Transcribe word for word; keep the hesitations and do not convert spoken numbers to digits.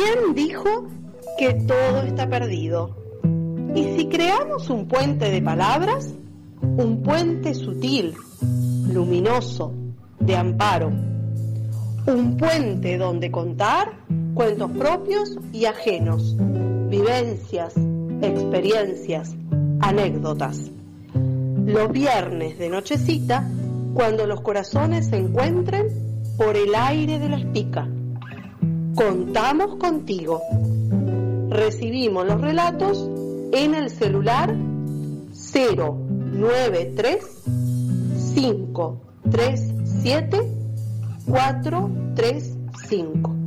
¿Quién dijo que todo está perdido? ¿Y si creamos un puente de palabras? Un puente sutil, luminoso, de amparo. Un puente donde contar cuentos propios y ajenos, vivencias, experiencias, anécdotas. Los viernes de nochecita, cuando los corazones se encuentren por el aire de la espica. Contamos contigo. Recibimos los relatos en el celular cero nueve tres cinco tres siete cuatro tres cinco.